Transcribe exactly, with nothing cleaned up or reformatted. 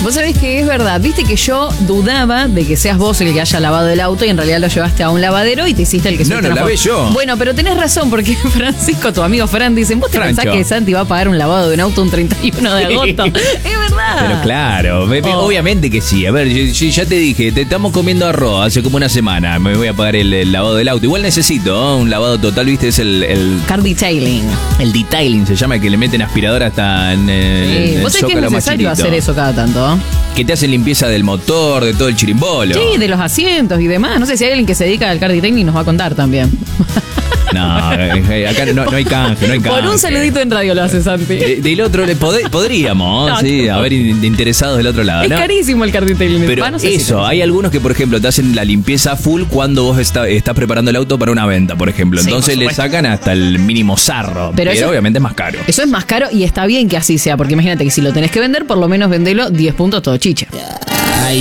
Vos sabés que es verdad. Viste que yo dudaba de que seas vos el que haya lavado el auto y en realidad lo llevaste a un lavadero y te hiciste el que se No, no, lavé yo. Bueno, pero tenés razón porque Francisco, tu amigo Fran, dicen, ¿vos te Francho. pensás que Santi va a pagar un lavado de un auto un treinta y uno de agosto? Es verdad. Pero claro, me- me- Oh. obviamente que sí. A ver, yo, yo ya te dije, te estamos comiendo arroz hace como una semana. Me voy a pagar el, el lavado del auto. Igual necesito, ¿no? Un lavado total, ¿viste? Es el, el, Car detailing. el detailing, se llama, que le meten aspiradora hasta en el, Sí. en el Vos sabés que es zócalo más necesario chiquito. hacer eso cada tanto, ¿eh? Que te hacen limpieza del motor, de todo el chirimbolo. Sí, de los asientos y demás. No sé si hay alguien que se dedica al car detailing nos va a contar también. No, eh, acá no, no hay canje, no hay canje. Por un saludito en radio lo hace Santi. De- Del otro, le pod- podríamos, No, sí, no. haber in- interesados del otro lado, Es ¿no? carísimo el car detailing. Pero Va, no sé si eso, tenés. hay algunos que, por ejemplo, te hacen la limpieza full cuando vos está- estás preparando el auto para una venta, por ejemplo. Sí, Entonces por le supuesto. sacan hasta el mínimo sarro. Pero Pero, eso- obviamente es más caro. Eso es más caro y está bien que así sea, porque imagínate que si lo tenés que vender, por lo menos vendelo diez puntos todo chicha.